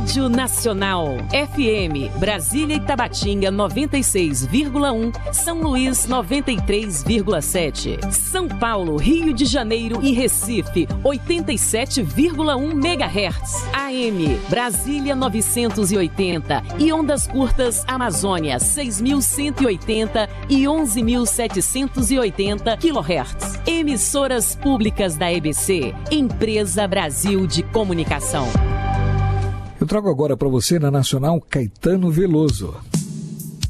Rádio Nacional. FM, Brasília e Tabatinga 96,1, São Luís 93,7, São Paulo, Rio de Janeiro e Recife 87,1 MHz. AM, Brasília 980 e ondas curtas Amazônia 6.180 e 11.780 kHz. Emissoras públicas da EBC, Empresa Brasil de Comunicação. Eu trago agora para você na Nacional Caetano Veloso.